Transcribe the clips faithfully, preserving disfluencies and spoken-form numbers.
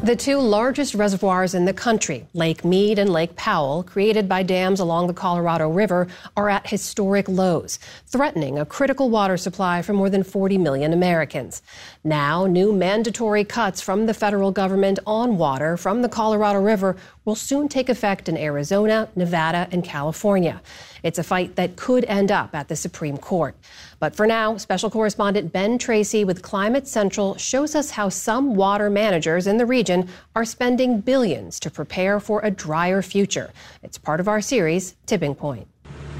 The two largest reservoirs in the country, Lake Mead and Lake Powell, created by dams along the Colorado River, are at historic lows, threatening a critical water supply for more than forty million Americans. Now, new mandatory cuts from the federal government on water from the Colorado River will soon take effect in Arizona, Nevada, and California. It's a fight that could end up at the Supreme Court. But for now, special correspondent Ben Tracy with Climate Central shows us how some water managers in the region are spending billions to prepare for a drier future. It's part of our series, Tipping Point.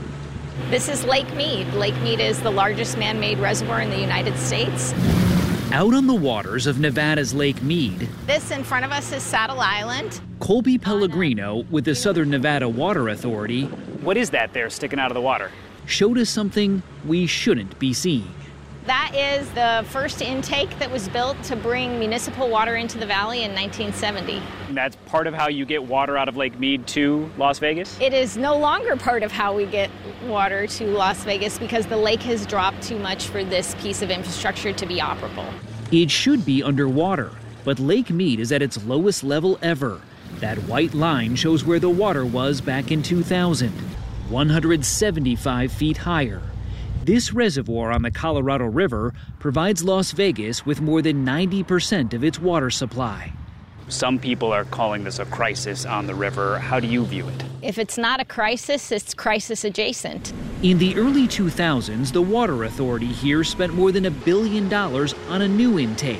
This is Lake Mead. Lake Mead is the largest man-made reservoir in the United States. Out on the waters of Nevada's Lake Mead, This in front of us is Saddle Island. Colby Pellegrino with the Southern Nevada Water Authority What is that there sticking out of the water? showed us something we shouldn't be seeing. That is the first intake that was built to bring municipal water into the valley in nineteen seventy. And that's part of how you get water out of Lake Mead to Las Vegas? It is no longer part of how we get water to Las Vegas because the lake has dropped too much for this piece of infrastructure to be operable. It should be underwater, but Lake Mead is at its lowest level ever. That white line shows where the water was back in two thousand, one hundred seventy-five feet higher. This reservoir on the Colorado River provides Las Vegas with more than ninety percent of its water supply. Some people are calling this a crisis on the river. How do you view it? If it's not a crisis, it's crisis adjacent. In the early two thousands, the Water Authority here spent more than a billion dollars on a new intake,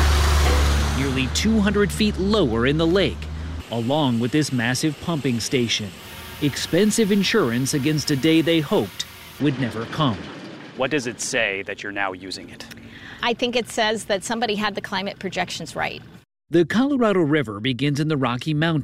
nearly two hundred feet lower in the lake, along with this massive pumping station. Expensive insurance against a day they hoped would never come. What does it say that you're now using it? I think it says that somebody had the climate projections right. The Colorado River begins in the Rocky Mountains.